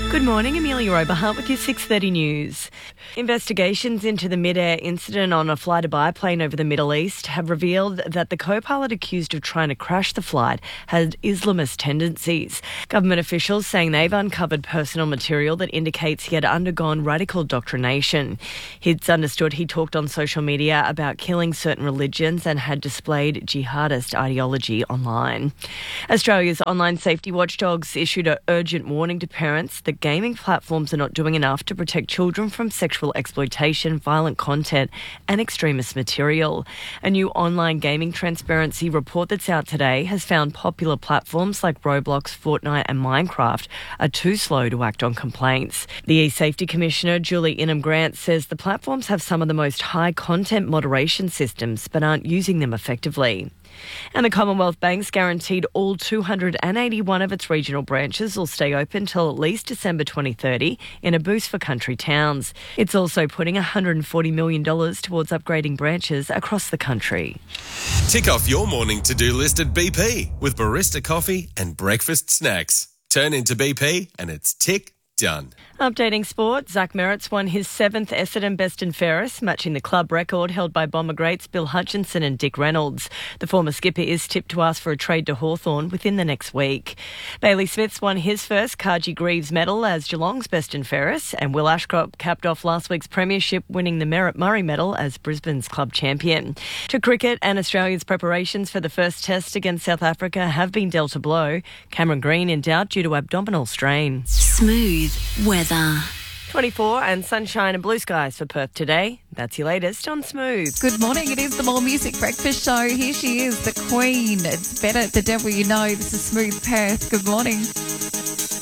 Good morning, Amelia Oberhart with your 6:30 news. Investigations into the mid-air incident on a flight a biplane over the Middle East have revealed that the co-pilot accused of trying to crash the flight had Islamist tendencies. Government officials saying they've uncovered personal material that indicates he had undergone radical indoctrination. It's understood he talked on social media about killing certain religions and had displayed jihadist ideology online. Australia's online safety watchdogs issued an urgent warning to parents that gaming platforms are not doing enough to protect children from sexual exploitation, violent content and extremist material. A new online gaming transparency report that's out today has found popular platforms like Roblox, Fortnite and Minecraft are too slow to act on complaints. The E-Safety Commissioner, Julie Ingham-Grant, says the platforms have some of the most high content moderation systems but aren't using them effectively. And the Commonwealth Bank's guaranteed all 281 of its regional branches will stay open till at least December 2030 in a boost for country towns. It's also putting $140 million towards upgrading branches across the country. Tick off your morning to-do list at BP with barista coffee and breakfast snacks. Turn into BP and it's tick done. Updating sport, Zach Merritt's won his 7th Essendon Best and Fairest, matching the club record held by Bomber greats Bill Hutchinson and Dick Reynolds. The former skipper is tipped to ask for a trade to Hawthorn within the next week. Bailey Smith's won his first Cargie Greaves medal as Geelong's Best and Fairest, and Will Ashcroft capped off last week's premiership, winning the Merritt Murray medal as Brisbane's club champion. To cricket, and Australia's preparations for the first test against South Africa have been dealt a blow. Cameron Green in doubt due to abdominal strain. Smooth weather. 24 and sunshine and blue skies for Perth today. That's your latest on Smooth. Good morning. It is the More Music Breakfast Show. Here she is, the Queen. It's better the devil you know. This is Smooth Perth. Good morning.